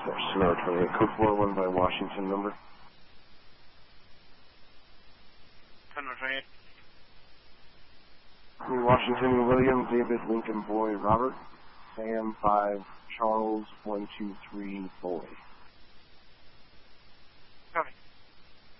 Sonora 28, code 401 by Washington number. Sonora 28. Washington, William, David, Lincoln, Boy, Robert, Sam, 5, Charles, 1, 2, 3, Boy.